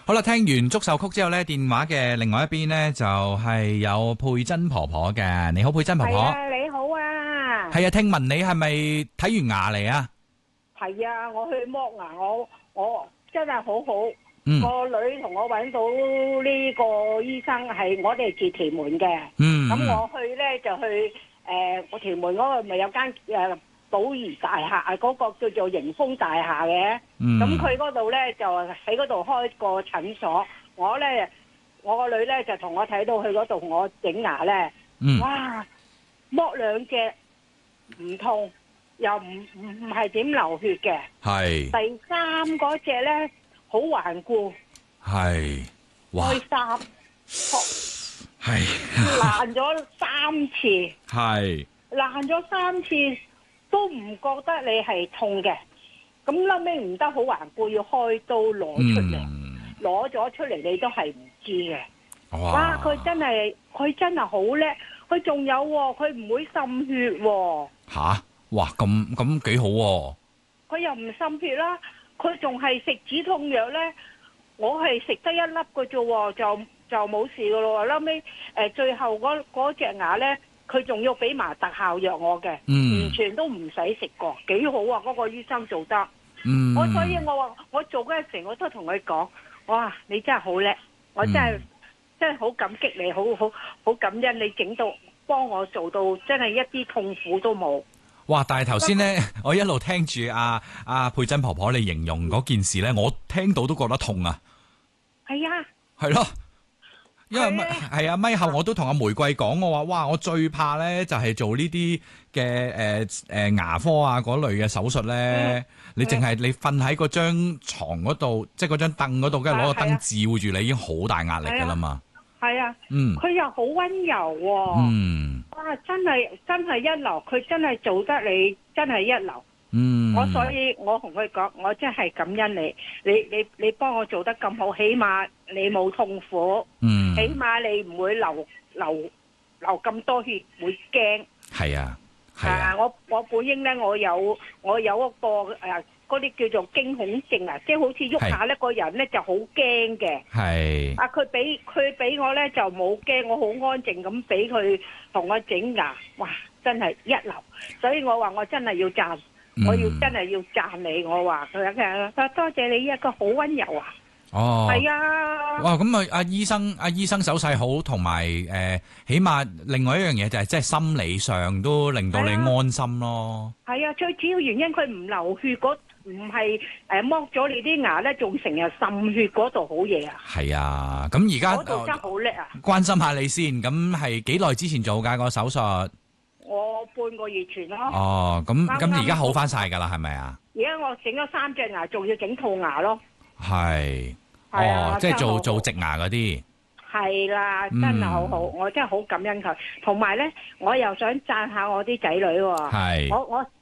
好啦，聽完祝壽曲之後咧，電話嘅另外一邊咧就係有佩珍婆婆嘅。你好，佩珍婆婆。 係啊，你好啊。 係啊，聽聞你係咪睇完牙嚟啊？ 係啊，我去剝牙，我真係好好。 嗯。 個女同我揾到呢個醫生係我哋住屯門嘅。 嗯。 咁我去咧就去我屯門嗰個咪有間寶儀大廈嗰個叫做迎豐大廈嘅。咁佢嗰度咧就喺嗰度開個診所。我個女咧就同我睇到去嗰度我整牙咧。哇！剝兩隻唔痛，又唔係點流血嘅。係。第三嗰隻咧好頑固。係。哇！開三。係。爛咗3次。係。爛咗3次都唔覺得你係痛嘅。咁後尾唔得好頑固，要開刀攞出嚟。攞咗出嚟你都係唔知嘅。哇！佢真係好叻。佢仲有喎，佢唔會滲血喎。嚇！哇，咁幾好喎。佢又唔滲血啦，佢仲係食止痛藥咧。我係食得1粒嘅啫喎，就冇事嘅咯。後尾最後嗰隻牙咧，佢仲要俾埋特效藥我嘅，完全都唔使食過，幾好啊！嗰個醫生做得。所以我話我做嗰陣時，我都同佢講：哇，你真係好叻，我真係好感激你，好感恩你整到幫我做到，真係一啲痛苦都冇。哇！但係頭先咧，我一路聽住阿佩珍婆婆你形容嗰件事咧，我聽到都覺得痛啊。係啊，係咯，因為係啊，咪後我都同阿玫瑰講，我話哇，我最怕咧就係做呢啲嘅牙科啊嗰類嘅手術咧，你淨係你瞓喺嗰張床嗰度，即係嗰張凳嗰度，跟住攞個燈照住你，已經好大壓力噶啦嘛。係啊，佢又好溫柔喎，哇，真係一流，佢真係做得你真係一流，所以我同佢講，我真係感恩你，你幫我做得咁好，起碼你冇痛苦，起碼你唔會流咁多血，會驚。係啊，係啊，我本應咧，我有一個嗰啲叫做驚恐症啊，即係好似喐下咧，個人咧就好驚嘅。係。佢俾我咧就冇驚，我好安靜咁俾佢同我整牙，哇！真係一流。所以我話我真係要讚，我真係要讚你。我話佢多謝你一個好溫柔啊。哦。係啊。哇！咁啊，阿醫生手勢好，同埋起碼另外一樣嘢就係即係心理上都令到你安心咯。係啊，最主要原因佢唔流血唔係剝咗你啲牙咧，仲成日滲血嗰度好嘢啊！係啊，咁而家嗰度真係好叻啊！關心下你先，咁係幾耐之前做㗎個手術？我半個月前咯。哦，咁而家好翻晒㗎啦，係咪啊？而家我整咗3隻牙，仲要整套牙咯。係。哦，即係做植牙嗰啲。係啦，真係好好，我真係好感恩佢。同埋咧，我又想讚下我啲仔女喎。係。